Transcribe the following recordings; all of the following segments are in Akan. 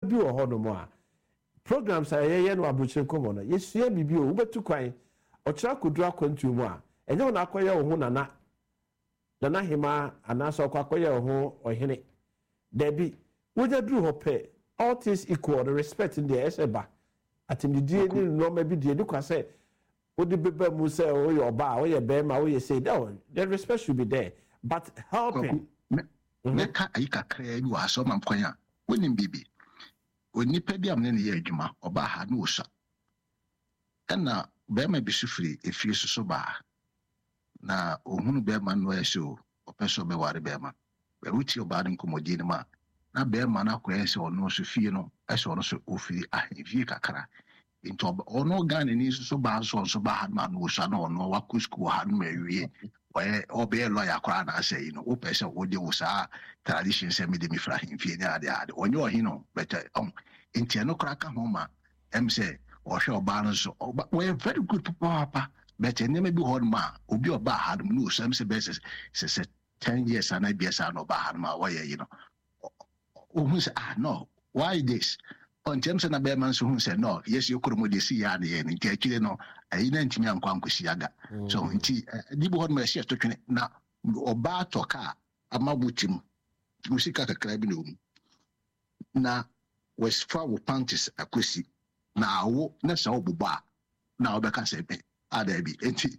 bi wo ho no mo a programs ayeye no abrochire komo no yesua bibi o wobetu kwan ochira koduru akwantu mu a enye wo na akoye wo ho nana hima anaso akoye wo ho ohene debi woja duru ho pe all things equal the respect in the eseba atimdie ni no ma bi die ni kwa say odi beba mu say o your ba o ye be ma o ye say that the respect should be there but helping neka ayika kra bi wa so mam kwan a wonim bibi onipa bi amne ne ye adwuma oba ha no osa na be ma bi sufri efie so ba na ohunu be ma no yeso opeso be ware be ma be wuti oba den komodi ni ma na be ma na kwa yeso ono so fie no eso ono so ofiri ahevie kakra into ono gane ni so ba ha ma no osa na ono wa kusku ha no awie obe lawyer kwa na say no opese wo de wo sa tradition say me de mi fra himfie ni ade onye ohi no better inti no kra ka ho ma em say o hwe oba no so we very good papa better name bi ho ma obi oba ha no so em say best say 10 years and I be say no ba ha ma why you know who say no why this on terms na be man so who say no yes you could mo de see ya ne nti akire no ayi na ntimi ankwa ankosi aga so nti di bo ho ma share to twene na oba toka amabutim musika kakra bi no na westfa wo panties akosi na wo na sa obuba na obeka say be ada bi enti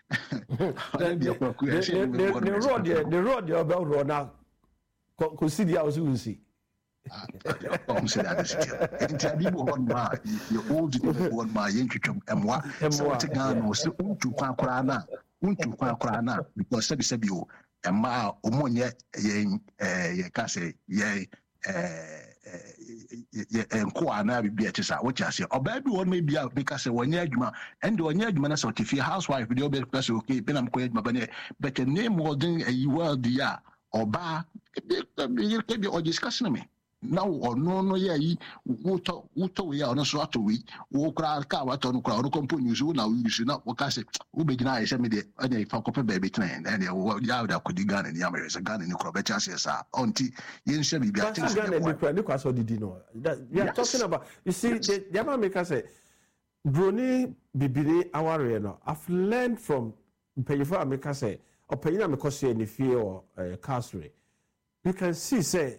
the road you about road now consider how you see the old one my intro and what unto Quakrana because said you and ma omonye ye case ye and Kuana be at what I say, or baby one may be out because when you're and when you're so if your housewife with your bed plus okay, Penam Quaid Mabane, but your name was doing a world dia or bar, maybe or discussing me. Now or no ye wuto we are no so to we wo kra ka wa to no kra no company so na we should not work as we begin I say me the any fa kope baby train and ya da kodi Ghana ni America Ghana ni kro be chance sa onti yen say be I think Ghana ni kra ni kwaso didi no we are talking about you see the America say broni bibiri aware no I've learned from Payfor America say or Payina me cause any fear or castle you can see say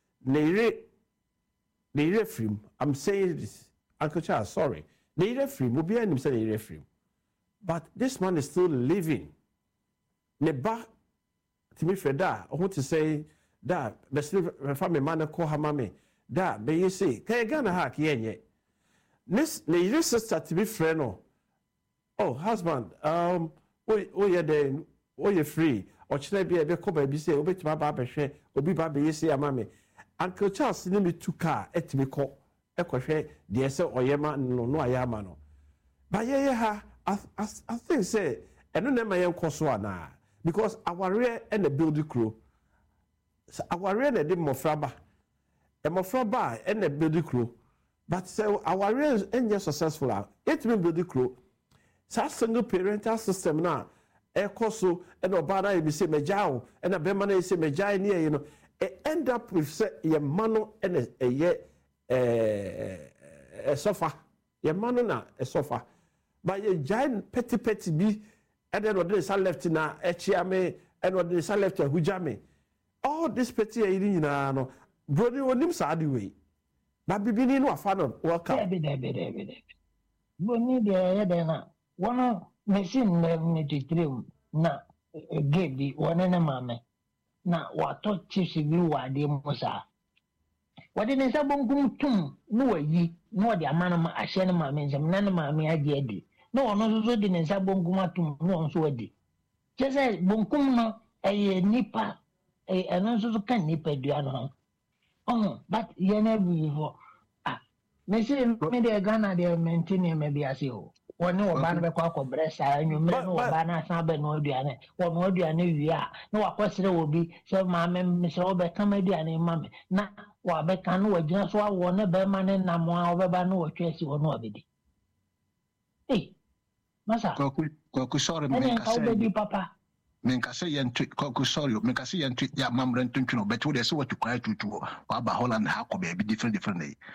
Neire film. I'm saying this, Uncle Charles. Sorry, Neire film. Will be any say Neire film, but this man is still living. Neba, to me, Freda. I want to say that. But still, family man call her mommy. That, but you see, can you gonna hack yenye? This Neire sister to be friend. Oh, husband. Oh, yeah, then. Oh, you're free. Or should I be a bit come and be say, obey to my barber share, or be baby, you say, mammy. Uncle Charles name me 2 car etimi ko ekohwe de ese oyema no ayama no ba ye ha I think say eno na ma yen koso ana because aware and the build crew aware na de mofraba and the build crew but say aware enye successful etimi build crew sa single parental system na e koso and oba na e say megao and be man e say megao ne you know end up with say your mano and a sofa your mano na a sofa but your giant petty be and then what is left na echiame and what is left hujame all this petty no brother onim saadi way but bibini no afa no welcome boni de na one machine me titrim na gedi one na mame na wato chiefs bi wade musa wade ne sabonkum tum no wayi no wade amana ma ahye ne ma mensem na ne ma me age adi no ono so de ne sabonkum atum no onso wadi chese bonkum no nipa eno so kan nipa dua no but ye na before me say me de Ghana de maintain me bi ase o woni oba no be kwa kobresa anwumre no oba na san be no aduane wo no aduane wi a na wakosere obi se ma me se obe kan aduane ma me na wa be kan no wagina so awo na be ma ne nam a obeba no wotwesi wo no obedi masa ko sorry me ka obedi papa men ka say yentu ko sorry men ka say yentu ya mamre ntwentwe no beto de se watu kwa tutu wa ba Holland ha ko be different